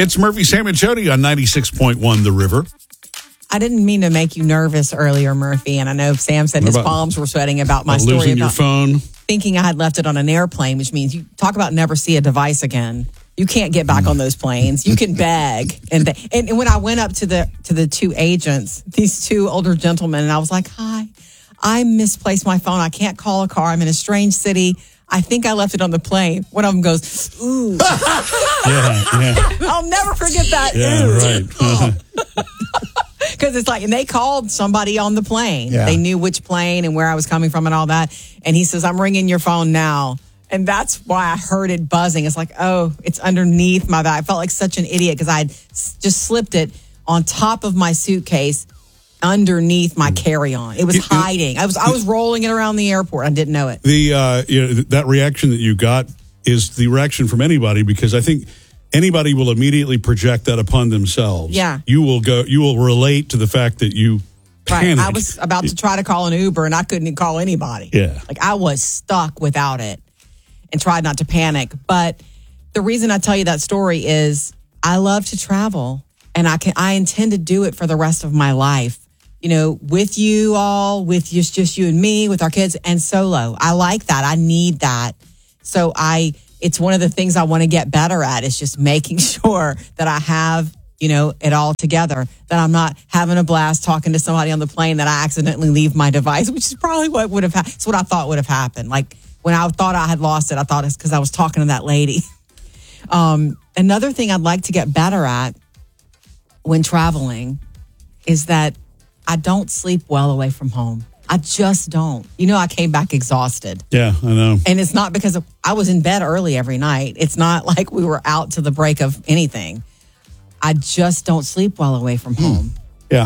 It's Murphy, Sam, and Jody on 96.1 The River. I didn't mean to make you nervous earlier, Murphy, and I know Sam said his palms were sweating about my story losing your phone. Thinking I had left it on an airplane, which means you talk about never see a device again. You can't get back on those planes. You can beg. And when I went up to the two agents, these two older gentlemen, and I was like, "Hi, I misplaced my phone. I can't call a car. I'm in a strange city. I think I left it on the plane." One of them goes, "Ooh." Yeah. I'll never forget that. Yeah, right. Because it's like, and they called somebody on the plane. Yeah. They knew which plane and where I was coming from and all that. And he says, "I'm ringing your phone now." And that's why I heard it buzzing. It's like, oh, it's underneath my bag. I felt like such an idiot because I had just slipped it on top of my suitcase underneath my carry-on. It was hiding. I was rolling it around the airport. I didn't know it. That reaction that you got is the reaction from anybody, because I think anybody will immediately project that upon themselves. Yeah. You will relate to the fact that you panicked. Right. I was about to try to call an Uber and I couldn't call anybody. Yeah. Like I was stuck without it and tried not to panic. But the reason I tell you that story is I love to travel and I intend to do it for the rest of my life. You know, with you all, with just you and me, with our kids, and solo. I like that. I need that. So it's one of the things I want to get better at is just making sure that I have, it all together, that I'm not having a blast talking to somebody on the plane that I accidentally leave my device, which is probably what would have happened. It's what I thought would have happened. Like when I thought I had lost it, I thought it's because I was talking to that lady. Another thing I'd like to get better at when traveling is that I don't sleep well away from home. I just don't. I came back exhausted. Yeah, I know. And it's not because I was in bed early every night. It's not like we were out to the break of anything. I just don't sleep well away from home. Yeah,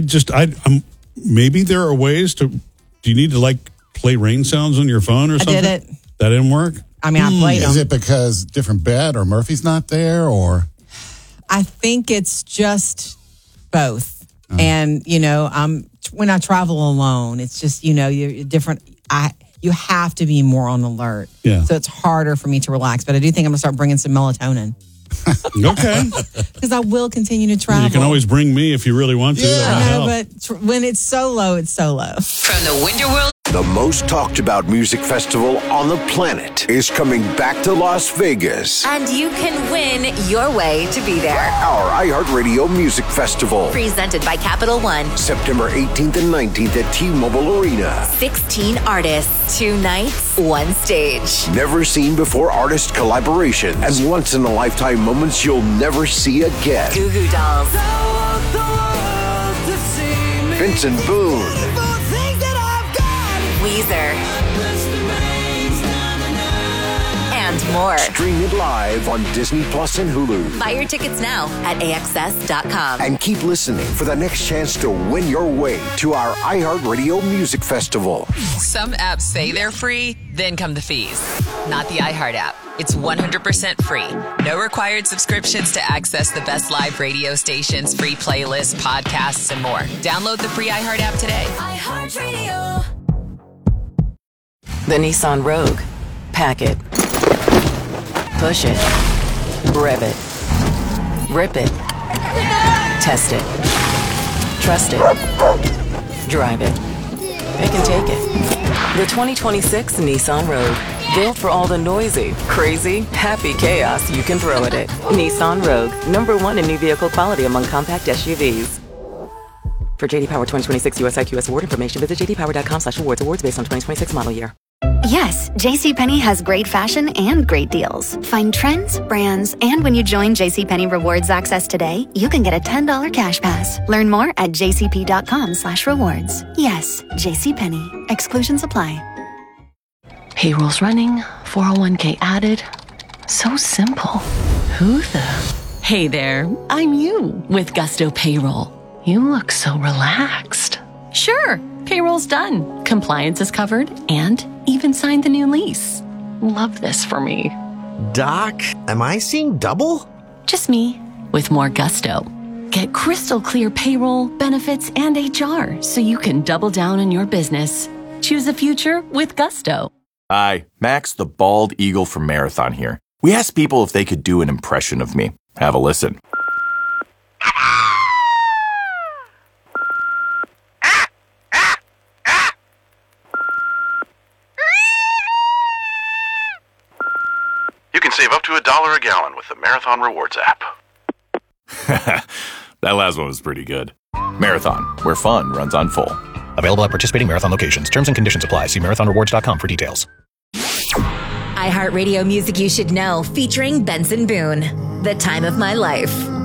maybe there are ways to. Do you need to play rain sounds on your phone or something? I did it. That didn't work? I mean, I played them. Is it because different bed or Murphy's not there or? I think it's just both. And, when I travel alone, it's just, you're different. You have to be more on alert. Yeah. So it's harder for me to relax. But I do think I'm going to start bringing some melatonin. Okay. Because I will continue to travel. You can always bring me if you really want to. Yeah. I know, but when it's solo, it's solo. From the Winter World. The most talked about music festival on the planet is coming back to Las Vegas. And you can win your way to be there. Our iHeartRadio Music Festival. Presented by Capital One. September 18th and 19th at T-Mobile Arena. 16 artists, 2 nights, 1 stage. Never seen before artist collaborations and once-in-a-lifetime moments you'll never see again. Goo Goo Dolls. Vincent Boone. Weezer. And more. Stream it live on Disney Plus and Hulu. Buy your tickets now at AXS.com. And keep listening for the next chance to win your way to our iHeartRadio Music Festival. Some apps say they're free, then come the fees. Not the iHeart app. It's 100% free. No required subscriptions to access the best live radio stations, free playlists, podcasts, and more. Download the free iHeart app today. iHeartRadio. The Nissan Rogue. Pack it. Push it. Rev it. Rip it. Test it. Trust it. Drive it. It can take it. The 2026 Nissan Rogue. Built for all the noisy, crazy, happy chaos you can throw at it. Nissan Rogue. #1 in new vehicle quality among compact SUVs. For JD Power 2026 US IQS award information, visit jdpower.com/awards. Awards based on 2026 model year. Yes, JCPenney has great fashion and great deals. Find trends, brands, and when you join JCPenney Rewards Access today, you can get a $10 cash pass. Learn more at jcp.com/rewards. Yes, JCPenney. Exclusions apply. Payroll's running, 401k added. So simple. Who the? Hey there, I'm you with Gusto Payroll. You look so relaxed. Sure, payroll's done. Compliance is covered and even signed the new lease. Love this for me. Doc, am I seeing double? Just me with more gusto. Get crystal clear payroll, benefits, and HR so you can double down on your business. Choose a future with Gusto. Hi, Max the Bald Eagle from Marathon here. We asked people if they could do an impression of me. Have a listen. You can save up to $1 a gallon with the Marathon Rewards app. That last one was pretty good. Marathon, where fun runs on full. Available at participating Marathon locations. Terms and conditions apply. See marathonrewards.com for details. iHeartRadio Music You Should Know, featuring Benson Boone. The Time of My Life.